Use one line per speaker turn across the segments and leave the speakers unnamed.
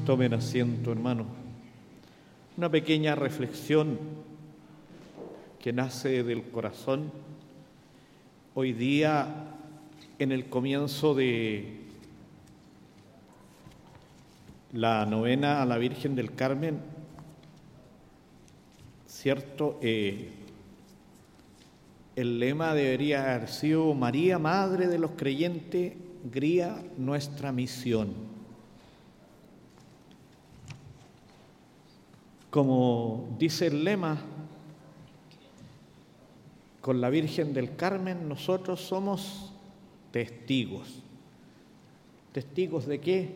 Tomen asiento, hermano. Una pequeña reflexión que nace del corazón. Hoy día, en el comienzo de la novena a la Virgen del Carmen, ¿cierto? El lema debería haber sido: María, Madre de los creyentes, guía nuestra misión. Como dice el lema, con la Virgen del Carmen nosotros somos testigos. ¿Testigos de qué?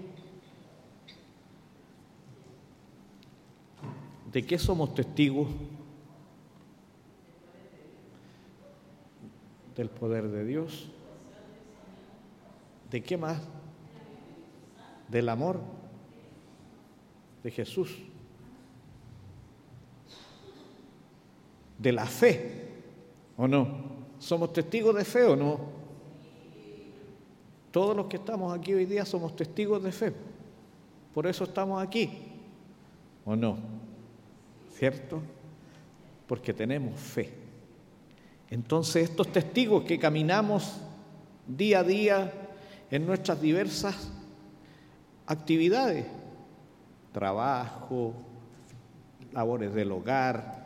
¿De qué somos testigos? Del poder de Dios. ¿De qué más? Del amor de Jesús. De la fe, ¿o no? ¿Somos testigos de fe o no? Todos los que estamos aquí hoy día somos testigos de fe. Por eso estamos aquí, ¿o no? ¿Cierto? Porque tenemos fe. Entonces, estos testigos que caminamos día a día en nuestras diversas actividades, trabajo, labores del hogar,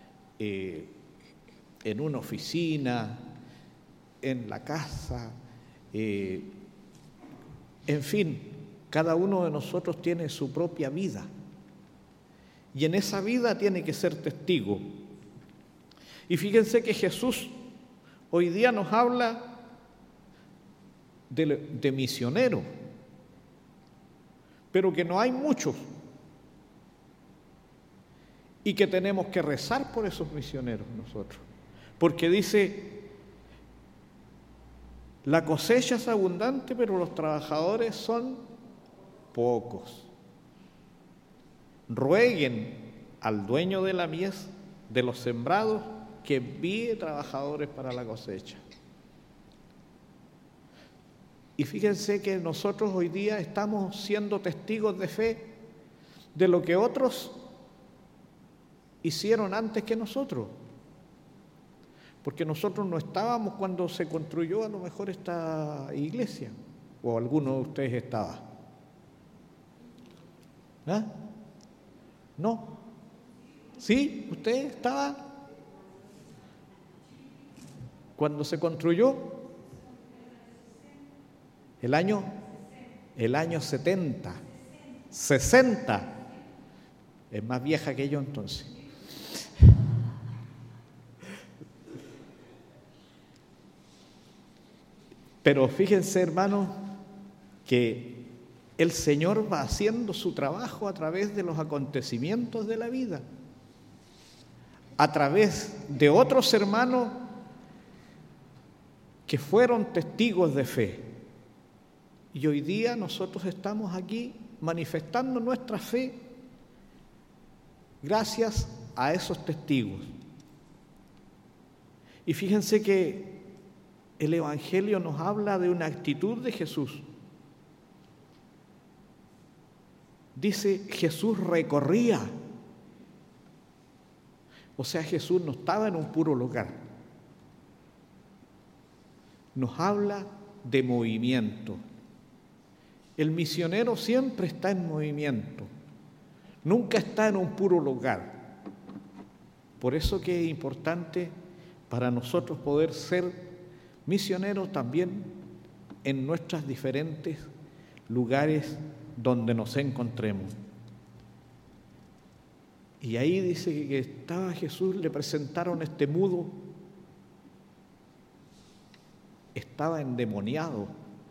en una oficina, en la casa, en fin, cada uno de nosotros tiene su propia vida y en esa vida tiene que ser testigo. Y fíjense que Jesús hoy día nos habla de misioneros, pero que no hay muchos. Y que tenemos que rezar por esos misioneros nosotros. Porque dice, la cosecha es abundante, pero los trabajadores son pocos. Rueguen al dueño de la mies, de los sembrados, que envíe trabajadores para la cosecha. Y fíjense que nosotros hoy día estamos siendo testigos de fe de lo que otros hicieron antes que nosotros, porque nosotros no estábamos cuando se construyó a lo mejor esta iglesia, o alguno de ustedes estaba. ¿Ah? ¿No? ¿Sí? ¿Usted estaba cuando se construyó? El año 70, 60. Es más vieja que yo entonces. Pero fíjense, hermanos, que el Señor va haciendo su trabajo a través de los acontecimientos de la vida, a través de otros hermanos que fueron testigos de fe. Y hoy día nosotros estamos aquí manifestando nuestra fe gracias a esos testigos. Y fíjense que el Evangelio nos habla de una actitud de Jesús. Dice, Jesús recorría. O sea, Jesús no estaba en un puro lugar. Nos habla de movimiento. El misionero siempre está en movimiento. Nunca está en un puro lugar. Por eso que es importante para nosotros poder ser misioneros también en nuestros diferentes lugares donde nos encontremos. Y ahí dice que estaba Jesús, le presentaron este mudo, estaba endemoniado.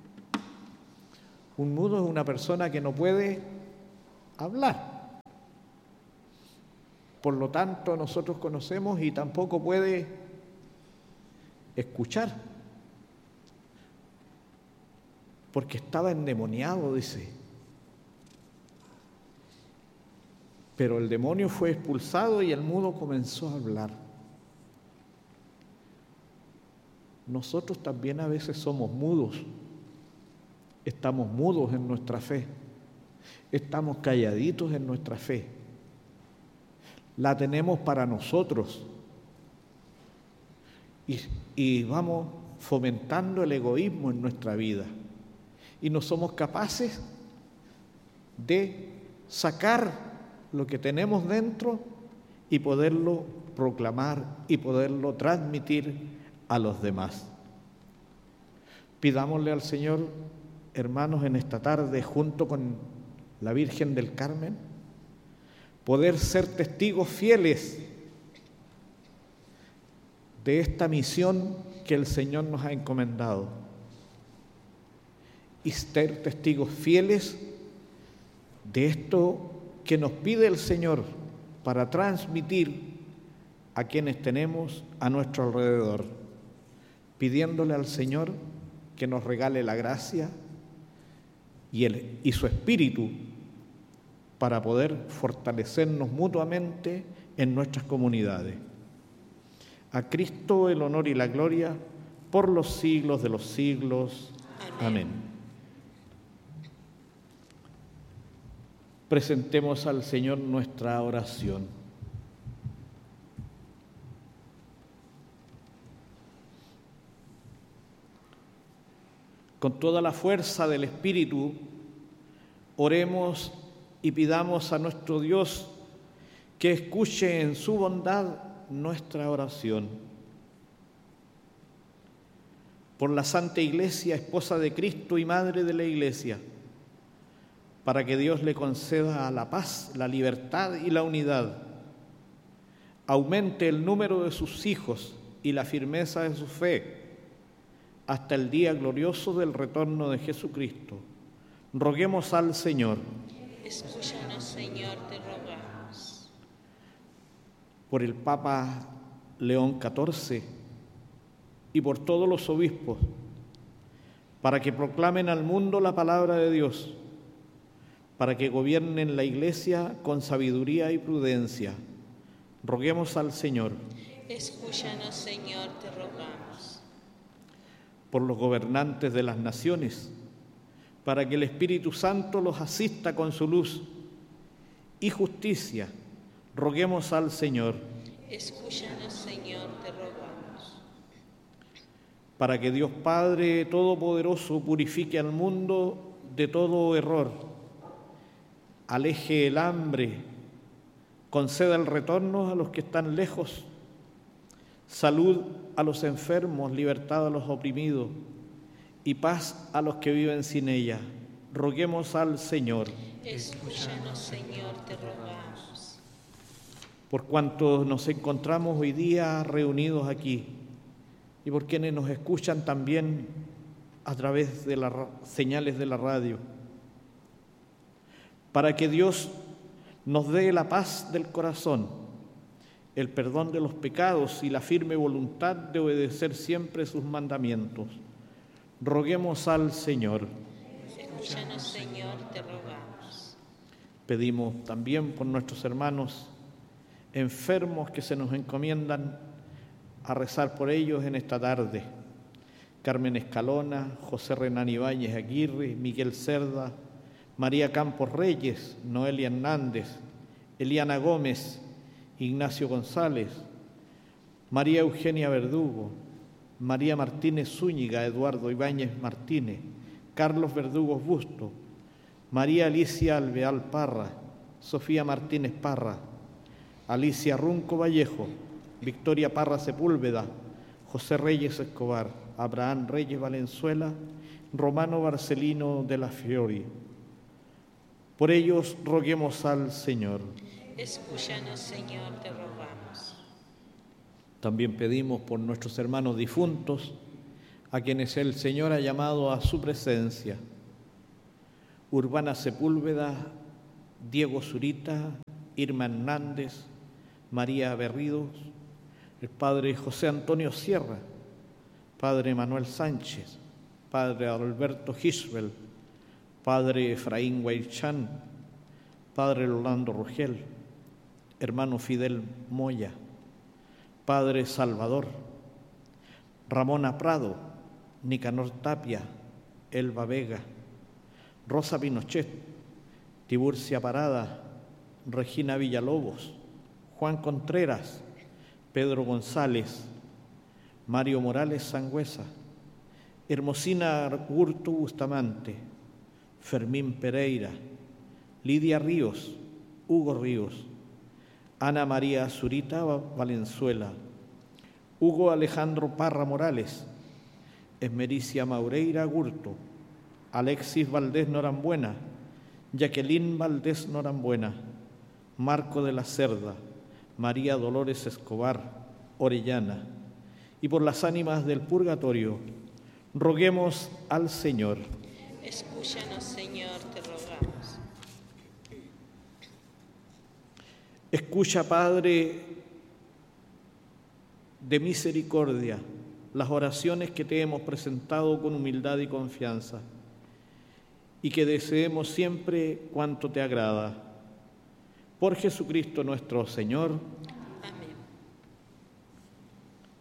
Un mudo es una persona que no puede hablar. Por lo tanto, nosotros conocemos y tampoco puede escuchar. Porque estaba endemoniado, dice. Pero el demonio fue expulsado y el mudo comenzó a hablar. Nosotros también a veces somos mudos. Estamos mudos en nuestra fe. Estamos calladitos en nuestra fe. La tenemos para nosotros. Y vamos fomentando el egoísmo en nuestra vida. Y no somos capaces de sacar lo que tenemos dentro y poderlo proclamar y poderlo transmitir a los demás. Pidámosle al Señor, hermanos, en esta tarde, junto con la Virgen del Carmen, poder ser testigos fieles de esta misión que el Señor nos ha encomendado y ser testigos fieles de esto que nos pide el Señor para transmitir a quienes tenemos a nuestro alrededor, pidiéndole al Señor que nos regale la gracia y su Espíritu para poder fortalecernos mutuamente en nuestras comunidades. A Cristo el honor y la gloria por los siglos de los siglos. Amén. Presentemos al Señor nuestra oración. Con toda la fuerza del Espíritu, oremos y pidamos a nuestro Dios que escuche en su bondad nuestra oración. Por la Santa Iglesia, esposa de Cristo y Madre de la Iglesia, para que Dios le conceda la paz, la libertad y la unidad, aumente el número de sus hijos y la firmeza de su fe, hasta el día glorioso del retorno de Jesucristo. Roguemos al Señor.
Escúchanos, Señor, te rogamos.
Por el Papa León XIV y por todos los obispos, para que proclamen al mundo la palabra de Dios, para que gobiernen la Iglesia con sabiduría y prudencia. Roguemos al Señor.
Escúchanos, Señor, te rogamos.
Por los gobernantes de las naciones, para que el Espíritu Santo los asista con su luz y justicia. Roguemos al Señor.
Escúchanos, Señor, te rogamos.
Para que Dios Padre Todopoderoso purifique al mundo de todo error, aleje el hambre, conceda el retorno a los que están lejos, salud a los enfermos, libertad a los oprimidos y paz a los que viven sin ella. Roguemos al Señor.
Escúchanos, Señor, te rogamos.
Por cuanto nos encontramos hoy día reunidos aquí y por quienes nos escuchan también a través de las señales de la radio, para que Dios nos dé la paz del corazón, el perdón de los pecados y la firme voluntad de obedecer siempre sus mandamientos. Roguemos al Señor.
Escúchanos, Señor, te rogamos.
Pedimos también por nuestros hermanos enfermos que se nos encomiendan a rezar por ellos en esta tarde. Carmen Escalona, José Renán Ibáñez Aguirre, Miguel Cerda, María Campos Reyes, Noelia Hernández, Eliana Gómez, Ignacio González, María Eugenia Verdugo, María Martínez Zúñiga, Eduardo Ibáñez Martínez, Carlos Verdugo Busto, María Alicia Alvear Parra, Sofía Martínez Parra, Alicia Runco Vallejo, Victoria Parra Sepúlveda, José Reyes Escobar, Abraham Reyes Valenzuela, Romano Barcelino de la Fiori. Por ellos roguemos al Señor.
Escúchanos, Señor, te rogamos.
También pedimos por nuestros hermanos difuntos, a quienes el Señor ha llamado a su presencia. Urbana Sepúlveda, Diego Zurita, Irma Hernández, María Berridos, el Padre José Antonio Sierra, Padre Manuel Sánchez, Padre Alberto Gisbel, Padre Efraín Guaychán, Padre Rolando Rogel, hermano Fidel Moya, Padre Salvador, Ramona Prado, Nicanor Tapia, Elba Vega, Rosa Pinochet, Tiburcia Parada, Regina Villalobos, Juan Contreras, Pedro González, Mario Morales Sangüesa, Hermosina Gurto Bustamante, Fermín Pereira, Lidia Ríos, Hugo Ríos, Ana María Zurita Valenzuela, Hugo Alejandro Parra Morales, Esmericia Maureira Gurto, Alexis Valdés Norambuena, Jacqueline Valdés Norambuena, Marco de la Cerda, María Dolores Escobar Orellana, y por las ánimas del purgatorio, roguemos al Señor.
Escúchanos, Señor, te rogamos.
Escucha, Padre de misericordia, las oraciones que te hemos presentado con humildad y confianza, y que deseemos siempre cuanto te agrada. Por Jesucristo nuestro Señor.
Amén.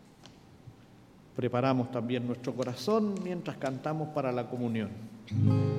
Preparamos también nuestro corazón mientras cantamos para la comunión.